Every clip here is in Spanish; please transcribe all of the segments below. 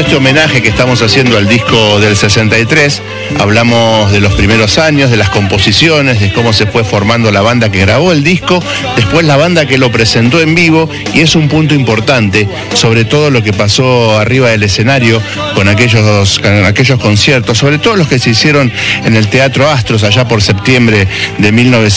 este homenaje que estamos haciendo al disco del 63, hablamos de los primeros años, de las composiciones, de cómo se fue formando la banda que grabó el disco, después la banda que lo presentó en vivo, y es un punto importante, sobre todo lo que pasó arriba del escenario con aquellos conciertos, sobre todo los que se hicieron en el Teatro Astros allá por septiembre de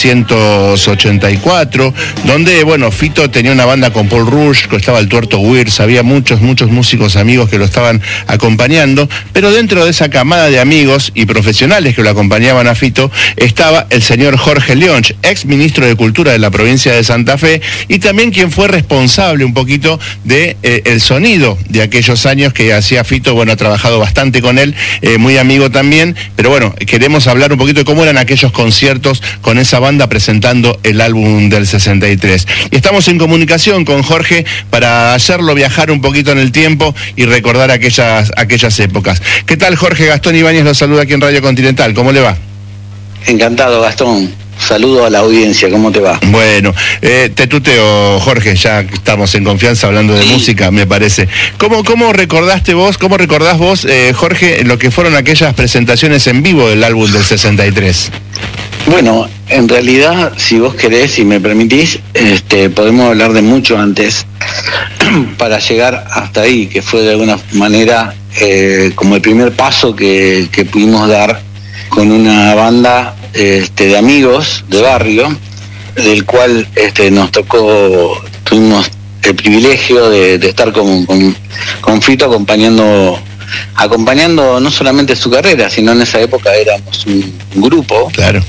1984, donde, bueno, Fito tenía una banda con Paul Rush, estaba el Tuerto Wirtz, había muchos músicos amigos que lo estaban acompañando, pero dentro de esa camada de amigos y profesionales que lo acompañaban a Fito, estaba el señor Jorge Leonch, ex ministro de Cultura de la provincia de Santa Fe, y también quien fue responsable un poquito de el sonido de aquellos años que hacía Fito. Bueno, ha trabajado bastante con él, muy amigo también, pero bueno, queremos hablar un poquito de cómo eran aquellos conciertos con esa banda presentando el álbum del 63. Y estamos en comunicación con Jorge para hacerlo viajar un poquito en el tiempo y recordar aquellas épocas. ¿Qué tal, Jorge? Gastón Ibáñez lo saluda aquí en Radio Continental. ¿Cómo le va? Encantado, Gastón. Saludo a la audiencia, ¿cómo te va? Bueno, te tuteo, Jorge, ya estamos en confianza hablando de música, me parece. ¿Cómo recordás vos, Jorge, lo que fueron aquellas presentaciones en vivo del álbum del 63? Bueno, en realidad, si vos querés y me permitís, podemos hablar de mucho antes para llegar hasta ahí, que fue de alguna manera como el primer paso que pudimos dar con una banda de amigos de barrio, del cual tuvimos el privilegio de estar con Fito acompañando no solamente su carrera, sino en esa época éramos un grupo, claro,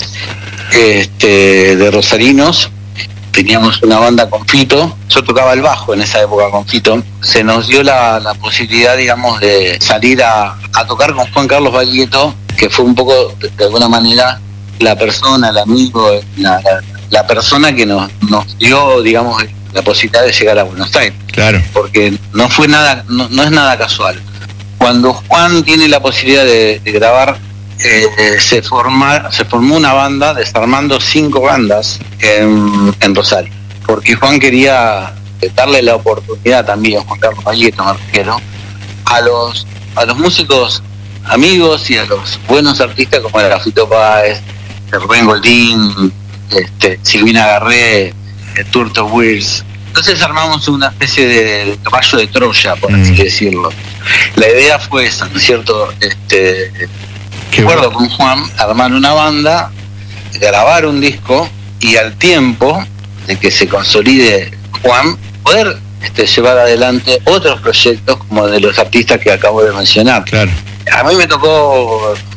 de rosarinos. Teníamos una banda con Fito, yo tocaba el bajo en esa época con Fito. Se nos dio la posibilidad, digamos, de salir a tocar con Juan Carlos Baglietto, que fue un poco, de alguna manera, la persona, el amigo, la persona que nos dio, digamos, la posibilidad de llegar a Buenos Aires. Claro. Porque no fue nada, no es nada casual. Cuando Juan tiene la posibilidad de grabar, se formó una banda, desarmando 5 bandas en Rosario, porque Juan quería darle la oportunidad también, Juan Carlos Baglietto, me refiero, a los músicos amigos y a los buenos artistas como era Fito Páez, Rubén Goldín, Silvina Garré, Tuerto Wirtz. Entonces armamos una especie de caballo de Troya, por así decirlo. La idea fue esa, ¿no es cierto? De acuerdo con Juan, armar una banda, grabar un disco y al tiempo de que se consolide Juan, poder llevar adelante otros proyectos como de los artistas que acabo de mencionar. Claro. A mí me tocó